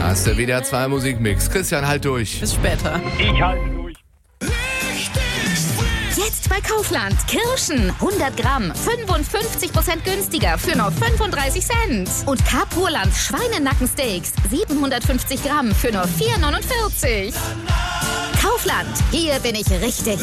Da ist der WDR 2 Musikmix. Christian, halt durch. Bis später. Ich halte durch. Jetzt bei Kaufland. Kirschen 100 Gramm, 55% günstiger für nur 35 Cent. Und Carpurland Schweinenackensteaks 750 Gramm für nur 4,49. Kaufland, hier bin ich richtig.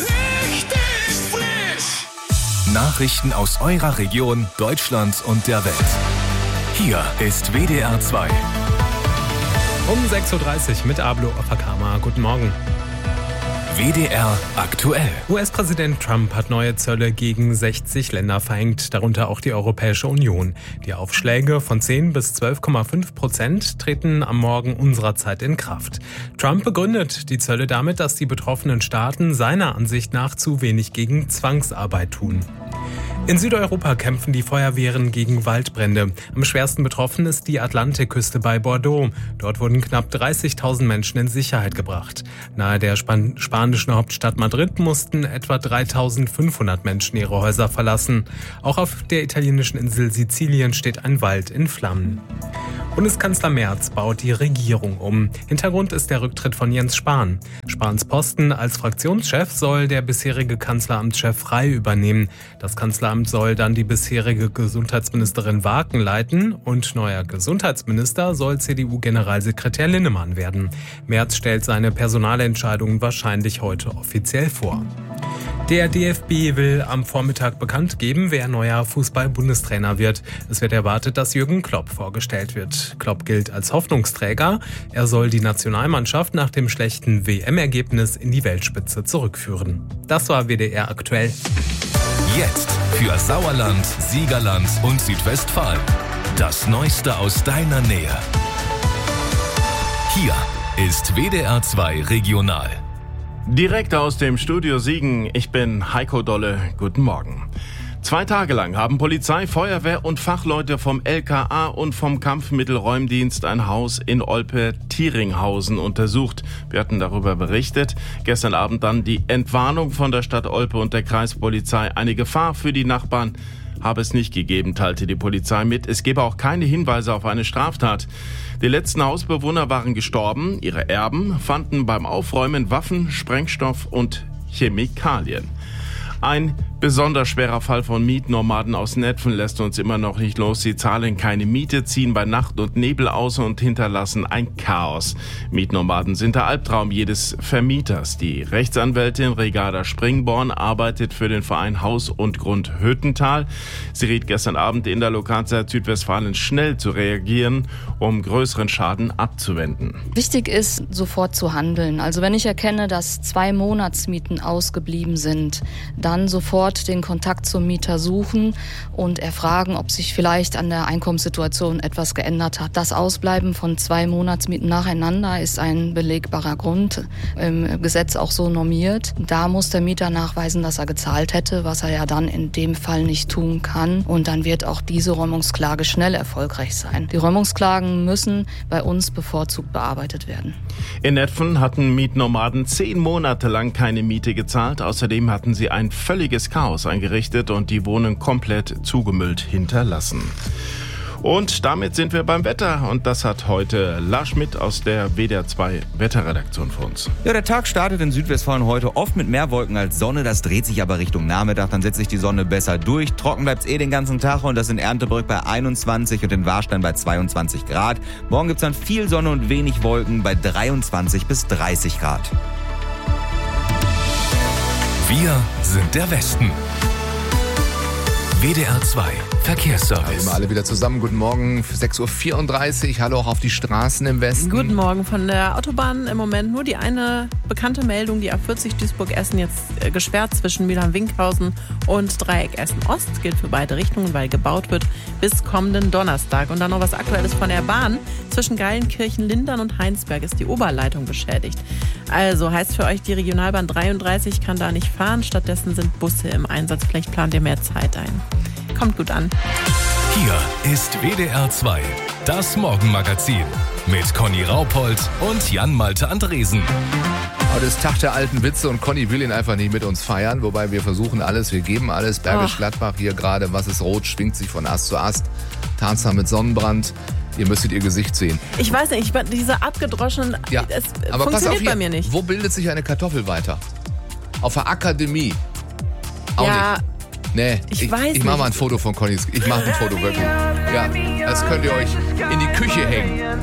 Nachrichten aus eurer Region, Deutschland und der Welt. Hier ist WDR 2. Um 6.30 Uhr mit Ablo Afakama. Guten Morgen. WDR aktuell. US-Präsident Trump hat neue Zölle gegen 60 Länder verhängt, darunter auch die Europäische Union. Die Aufschläge von 10 bis 12,5% treten am Morgen unserer Zeit in Kraft. Trump begründet die Zölle damit, dass die betroffenen Staaten seiner Ansicht nach zu wenig gegen Zwangsarbeit tun. In Südeuropa kämpfen die Feuerwehren gegen Waldbrände. Am schwersten betroffen ist die Atlantikküste bei Bordeaux. Dort wurden knapp 30.000 Menschen in Sicherheit gebracht. Nahe der spanischen Hauptstadt Madrid mussten etwa 3.500 Menschen ihre Häuser verlassen. Auch auf der italienischen Insel Sizilien steht ein Wald in Flammen. Bundeskanzler Merz baut die Regierung um. Hintergrund ist der Rücktritt von Jens Spahn. Spahns Posten als Fraktionschef soll der bisherige Kanzleramtschef Frey übernehmen. Das Kanzleramt soll dann die bisherige Gesundheitsministerin Waaken leiten und neuer Gesundheitsminister soll CDU-Generalsekretär Linnemann werden. Merz stellt seine Personalentscheidungen wahrscheinlich heute offiziell vor. Der DFB will am Vormittag bekannt geben, wer neuer Fußball-Bundestrainer wird. Es wird erwartet, dass Jürgen Klopp vorgestellt wird. Klopp gilt als Hoffnungsträger. Er soll die Nationalmannschaft nach dem schlechten WM-Ergebnis in die Weltspitze zurückführen. Das war WDR aktuell. Jetzt für Sauerland, Siegerland und Südwestfalen. Das Neueste aus deiner Nähe. Hier ist WDR 2 Regional. Direkt aus dem Studio Siegen, ich bin Heiko Dolle, guten Morgen. 2 Tage lang haben Polizei, Feuerwehr und Fachleute vom LKA und vom Kampfmittelräumdienst ein Haus in Olpe-Tieringhausen untersucht. Wir hatten darüber berichtet. Gestern Abend dann die Entwarnung von der Stadt Olpe und der Kreispolizei. Eine Gefahr für die Nachbarn habe es nicht gegeben, teilte die Polizei mit. Es gebe auch keine Hinweise auf eine Straftat. Die letzten Hausbewohner waren gestorben. Ihre Erben fanden beim Aufräumen Waffen, Sprengstoff und Chemikalien. Ein besonders schwerer Fall von Mietnomaden aus Netphen lässt uns immer noch nicht los. Sie zahlen keine Miete, ziehen bei Nacht und Nebel aus und hinterlassen ein Chaos. Mietnomaden sind der Albtraum jedes Vermieters. Die Rechtsanwältin Regada Springborn arbeitet für den Verein Haus und Grund Hötental. Sie riet gestern Abend in der Lokalzeit Südwestfalen schnell zu reagieren, um größeren Schaden abzuwenden. Wichtig ist, sofort zu handeln. Also wenn ich erkenne, dass 2 Monatsmieten ausgeblieben sind, dann sofort den Kontakt zum Mieter suchen und erfragen, ob sich vielleicht an der Einkommenssituation etwas geändert hat. Das Ausbleiben von 2 Monatsmieten nacheinander ist ein belegbarer Grund, im Gesetz auch so normiert. Da muss der Mieter nachweisen, dass er gezahlt hätte, was er ja dann in dem Fall nicht tun kann. Und dann wird auch diese Räumungsklage schnell erfolgreich sein. Die Räumungsklagen müssen bei uns bevorzugt bearbeitet werden. In Netphen hatten Mietnomaden 10 Monate lang keine Miete gezahlt. Außerdem hatten sie ein völliges Chaos eingerichtet und die Wohnung komplett zugemüllt hinterlassen. Und damit sind wir beim Wetter und das hat heute Lars Schmidt aus der WDR 2 Wetterredaktion für uns. Ja, der Tag startet in Südwestfalen heute oft mit mehr Wolken als Sonne. Das dreht sich aber Richtung Nachmittag, dann setzt sich die Sonne besser durch. Trocken bleibt's den ganzen Tag und das in Erndtebrück bei 21 und in Warstein bei 22 Grad. Morgen gibt's dann viel Sonne und wenig Wolken bei 23 bis 30 Grad. Wir sind der Westen. WDR 2 Verkehrsservice. Wir alle wieder zusammen. Guten Morgen, 6.34 Uhr. Hallo auch auf die Straßen im Westen. Guten Morgen von der Autobahn. Im Moment nur die eine bekannte Meldung, die A40 Duisburg-Essen jetzt gesperrt zwischen Mülheim-Winkhausen und Dreieck Essen-Ost. Gilt für beide Richtungen, weil gebaut wird bis kommenden Donnerstag. Und dann noch was Aktuelles von der Bahn. Zwischen Geilenkirchen, Lindern und Heinsberg ist die Oberleitung beschädigt. Also heißt für euch, die Regionalbahn 33 kann da nicht fahren. Stattdessen sind Busse im Einsatz. Vielleicht plant ihr mehr Zeit ein. Kommt gut an. Hier ist WDR 2, das Morgenmagazin mit Conny Raupold und Jan-Malte Andresen. Heute ist Tag der alten Witze und Conny will ihn einfach nicht mit uns feiern, wobei wir versuchen alles, wir geben alles. Bergisch Gladbach hier gerade, was ist rot, schwingt sich von Ast zu Ast. Tarzan mit Sonnenbrand. Ihr müsstet ihr Gesicht sehen. Ich weiß nicht, diese abgedroschenen, es aber pass auf funktioniert hier, bei mir nicht. Wo bildet sich eine Kartoffel weiter? Auf der Akademie. Auch ja, nicht. Nee, ich weiß ich mache nicht. mal ein Foto von Connys. Ich mache ein Foto wirklich. Ja, das könnt ihr euch in die Küche hängen.